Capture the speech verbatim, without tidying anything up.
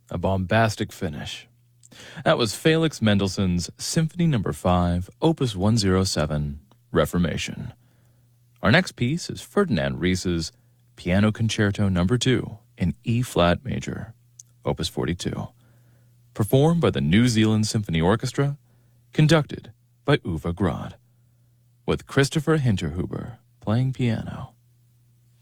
A bombastic finish. That was Felix Mendelssohn's Symphony Number five, Opus one oh seven, Reformation. Our next piece is Ferdinand Ries's Piano Concerto Number two in E-flat major, Opus forty-two, performed by the New Zealand Symphony Orchestra, conducted by Uwe Grad, with Christopher Hinterhuber playing piano.